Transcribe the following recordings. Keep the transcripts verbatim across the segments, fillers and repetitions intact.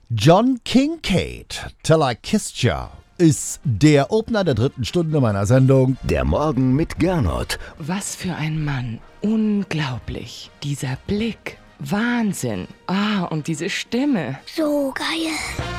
John Kincaid, Till I Kissed Ya, ist der Opener der dritten Stunde meiner Sendung. Der Morgen mit Gernot. Was für ein Mann. Unglaublich. Dieser Blick. Wahnsinn. Ah, und diese Stimme. So geil.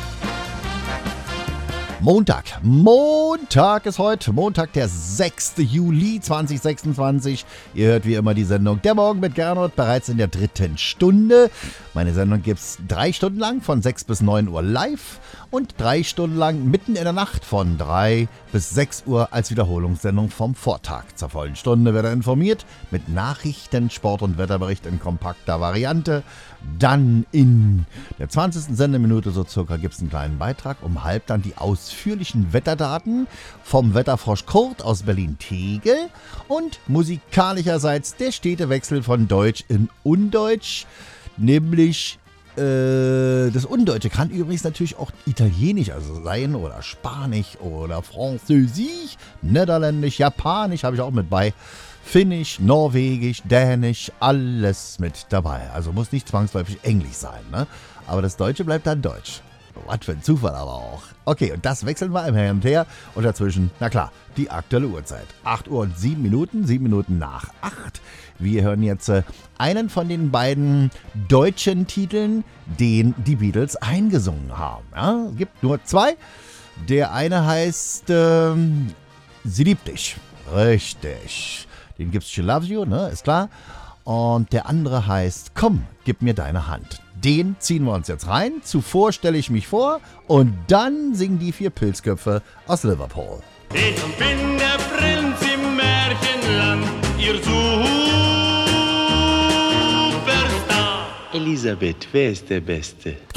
Montag. Montag ist heute. Montag, der sechster Juli zweitausendsechsundzwanzig. Ihr hört wie immer die Sendung Der Morgen mit Gernot, bereits in der dritten Stunde. Meine Sendung gibt's drei Stunden lang von sechs bis neun Uhr live und drei Stunden lang mitten in der Nacht von drei bis sechs Uhr als Wiederholungssendung vom Vortag. Zur vollen Stunde wird er informiert mit Nachrichten, Sport und Wetterbericht in kompakter Variante. Dann in der zwanzigsten Sendeminute so circa gibt es einen kleinen Beitrag. Um halb dann die ausführlichen Wetterdaten vom Wetterfrosch Kurt aus Berlin-Tegel. Und musikalischerseits der Städtewechsel von Deutsch in Undeutsch. Nämlich äh, das Undeutsche kann übrigens natürlich auch Italienisch also sein oder Spanisch oder Französisch, Niederländisch, Japanisch habe ich auch mit bei. Finnisch, Norwegisch, Dänisch, alles mit dabei. Also muss nicht zwangsläufig Englisch sein, ne? Aber das Deutsche bleibt dann Deutsch. Was für ein Zufall aber auch. Okay, und das wechseln wir immer hin und her. Und dazwischen, na klar, die aktuelle Uhrzeit. acht Uhr und sieben Minuten, sieben Minuten nach acht. Wir hören jetzt äh, einen von den beiden deutschen Titeln, den die Beatles eingesungen haben. Ja? Es gibt nur zwei. Der eine heißt ähm, Sie liebt dich. Richtig. Den gibt's She Loves You, ne, ist klar. Und der andere heißt Komm, gib mir deine Hand. Den ziehen wir uns jetzt rein. Zuvor stelle ich mich vor und dann singen die vier Pilzköpfe aus Liverpool. Ich bin der Prinz im Märchenland, ihr Superstar. Elisabeth, wer ist der Beste?